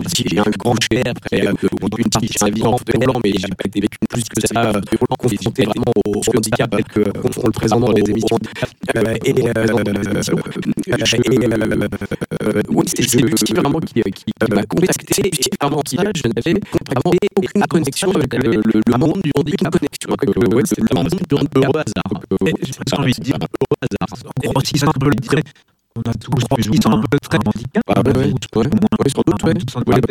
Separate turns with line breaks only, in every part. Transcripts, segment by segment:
J'ai un grand cher après une partie de sa vie en fauteuil roulant, mais j'ai pas été vécu plus que ça, confronté vraiment au handicap tel qu'on le présente dans les émissions. Oui, c'est lui vraiment qui m'a contacté. Vraiment, je n'avais vraiment aucune connexion avec le monde du handicap. C'est le monde du handicap au hasard.
J'ai envie de dire au hasard. On grossisse un peu le trait. On a tous plus ou moins un peu de trait handicap.
Ah bah oui, sans doute, ouais.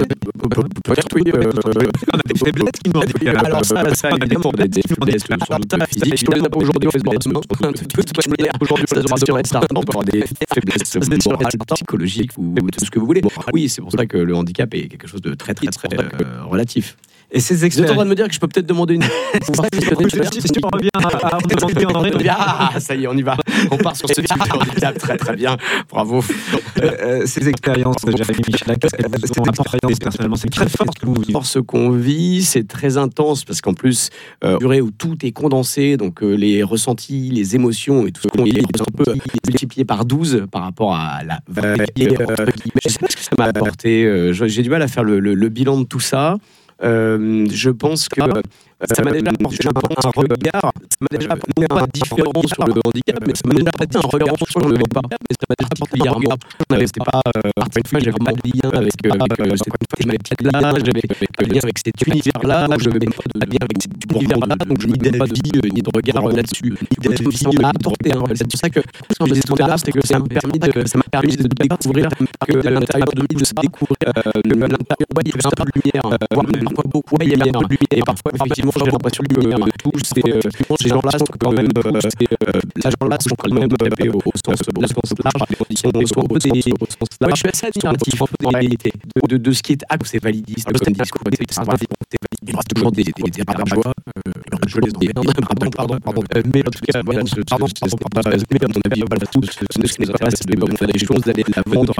On a des faiblesses qui nous handicapent.
Alors ça, évidemment, on a des faiblesses physiques. Si on les a pas aujourd'hui, on fait sport demain. De toute manière, aujourd'hui, on peut avoir des faiblesses morales, psychologiques ou tout ce que vous voulez. Oui, c'est pour ça que le handicap est quelque chose de très, très, très relatif.
Et ces
Vous êtes en train de me dire que je peux peut-être demander une.
Si tu reviens à demander en vrai.
Ah, ça y est, on y va. On part sur ce type de handicap. Très, très bien. Bravo.
Ces expériences, Jérémy Michalak, cette expérience, personnellement, c'est très fort ce que vous vivez.
Ce qu'on vit, c'est très intense parce qu'en plus, durée où tout est condensé, donc les ressentis, les émotions et tout ce qu'on vit, c'est un peu multiplié par 12 par rapport à la vague. Je sais pas ce que ça m'a apporté. J'ai du mal à faire le bilan de tout ça. Je pense que ça m'a déjà apporté un regard, ça m'a déjà apporté un différent sur le handicap, mais ça m'a déjà apporté un regard sur le handicap, mais ça m'a déjà apporté un regard. C'était pas, une fois, j'avais pas de lien avec cette thématique-là, j'avais un lien avec cet univers-là, je n'avais pas de lien avec cet univers-là, donc je n'ai pas d'avis ni de regard là-dessus, ni d'avis ça m'a apporté. C'est pour ça que quand j'ai ce là c'est que ça m'a permis de découvrir que à l'intérieur de lui, de se découvrir que à l'intérieur, il y avait un peu de lumière, voire même parfois beaucoup, il y avait un peu de lumière, et parfois, effectivement, j'ai l'impression que tous ces gens-là sont quand même, handicapés au sens large, ils sont opposés au sens large. Je suis assez admiratif en réalité de ce qui est acte, c'est validiste, c'est un discours, c'est validiste, il y aura toujours des rabat-joie, je les emmerde, pardon, mais en tout cas, voilà, mais à mon avis, voilà, ce qui nous intéresse, c'est de faire des choses, d'aller la vendre